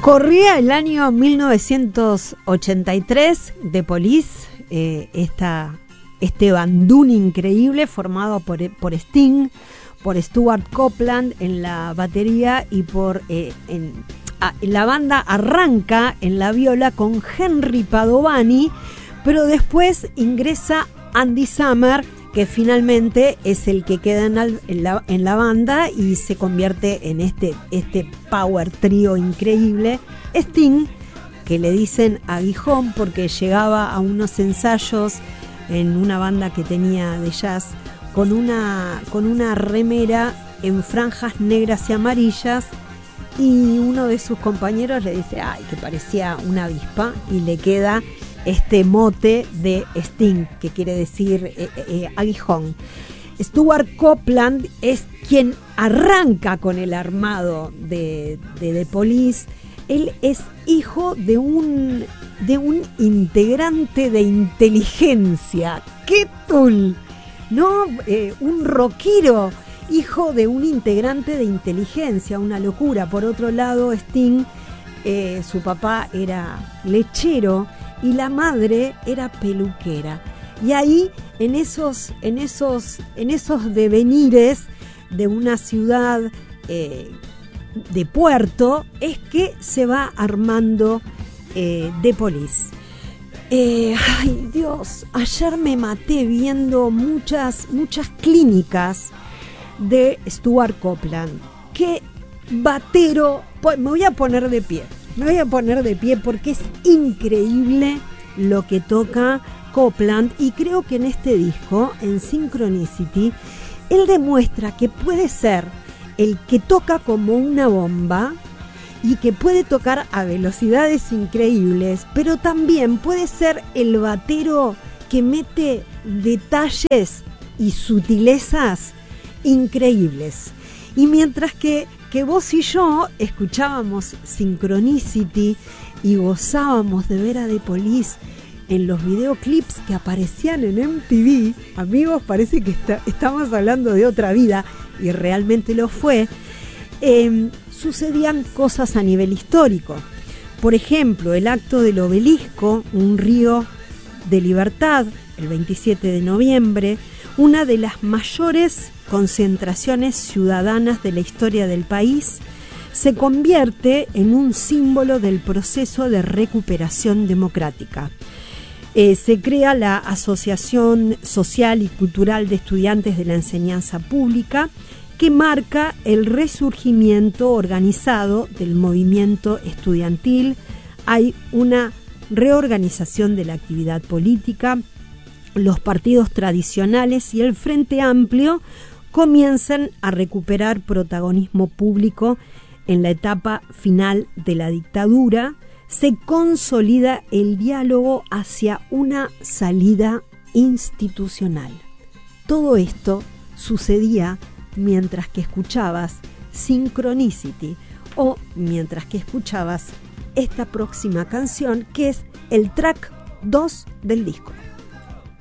Corría el año 1983, The Police, este bandún increíble formado por Sting, por Stuart Copeland en la batería y la banda arranca en la viola con Henry Padovani, pero después ingresa Andy Summer, que finalmente es el que queda en la banda y se convierte en este power trío increíble. Sting, que le dicen aguijón porque llegaba a unos ensayos en una banda que tenía de jazz con una remera en franjas negras y amarillas, y uno de sus compañeros le dice ay, que parecía una avispa, y le queda este mote de Sting, que quiere decir aguijón. Stuart Copeland es quien arranca con el armado de The Police. Él es hijo de un integrante de inteligencia. ¡Qué tul! ¿No? Un rockero, hijo de un integrante de inteligencia, una locura. Por otro lado, Sting, su papá era lechero y la madre era peluquera. Y ahí, en esos devenires de una ciudad de puerto, es que se va armando The Police. Ay Dios, ayer me maté viendo muchas clínicas de Stuart Copeland. Qué batero. Me voy a poner de pie porque es increíble lo que toca Copeland, y creo que en este disco, en Synchronicity, él demuestra que puede ser el que toca como una bomba y que puede tocar a velocidades increíbles, pero también puede ser el batero que mete detalles y sutilezas increíbles. Y mientras que vos y yo escuchábamos Synchronicity y gozábamos de ver a The Police en los videoclips que aparecían en MTV, amigos, parece que estamos hablando de otra vida, y realmente lo fue. Sucedían cosas a nivel histórico. Por ejemplo, el acto del Obelisco, un río de libertad, el 27 de noviembre, una de las mayores concentraciones ciudadanas de la historia del país, se convierte en un símbolo del proceso de recuperación democrática. Se crea la Asociación Social y Cultural de Estudiantes de la Enseñanza Pública, que marca el resurgimiento organizado del movimiento estudiantil. Hay una reorganización de la actividad política. Los partidos tradicionales y el Frente Amplio comienzan a recuperar protagonismo público en la etapa final de la dictadura. Se consolida el diálogo hacia una salida institucional. Todo esto sucedía mientras que escuchabas Synchronicity, o mientras que escuchabas esta próxima canción, que es el track 2 del disco.